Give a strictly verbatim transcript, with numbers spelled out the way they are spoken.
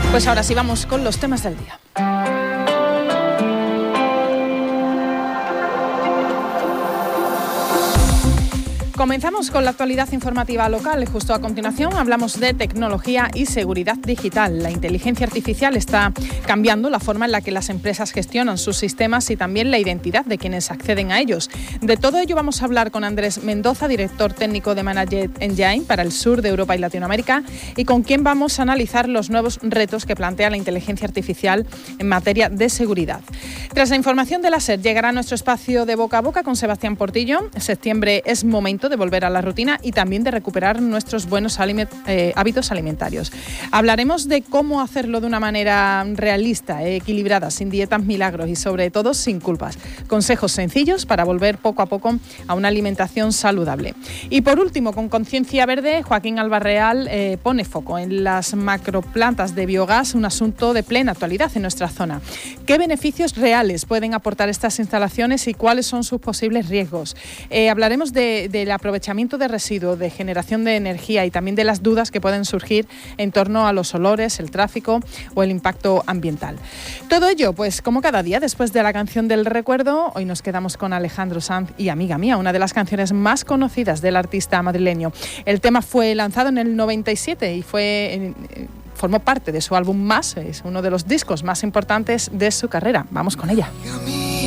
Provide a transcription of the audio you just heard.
Pues ahora sí vamos con los temas del día. Comenzamos con la actualidad informativa local. Justo a continuación hablamos de tecnología y seguridad digital. La inteligencia artificial está cambiando la forma en la que las empresas gestionan sus sistemas y también la identidad de quienes acceden a ellos. De todo ello vamos a hablar con Andrés Mendoza, director técnico de Managed Engine para el sur de Europa y Latinoamérica, y con quien vamos a analizar los nuevos retos que plantea la inteligencia artificial en materia de seguridad. Tras la información de la SER llegará nuestro espacio de boca a boca con Sebastián Portillo. En septiembre es momento de volver a la rutina y también de recuperar nuestros buenos aliment- eh, hábitos alimentarios. Hablaremos de cómo hacerlo de una manera realista, eh, equilibrada, sin dietas milagros y sobre todo sin culpas. Consejos sencillos para volver poco a poco a una alimentación saludable. Y por último, con Conciencia Verde, Joaquín Albarreal eh, pone foco en las macroplantas de biogás, un asunto de plena actualidad en nuestra zona. ¿Qué beneficios reales pueden aportar estas instalaciones y cuáles son sus posibles riesgos? Eh, hablaremos de, de la aprovechamiento de residuos, de generación de energía y también de las dudas que pueden surgir en torno a los olores, el tráfico o el impacto ambiental. Todo ello, pues como cada día, después de la canción del recuerdo, hoy nos quedamos con Alejandro Sanz y Amiga Mía, una de las canciones más conocidas del artista madrileño. El tema fue lanzado en el noventa y siete y fue... En, formó parte de su álbum Más, es uno de los discos más importantes de su carrera. Vamos con ella. Amiga mía.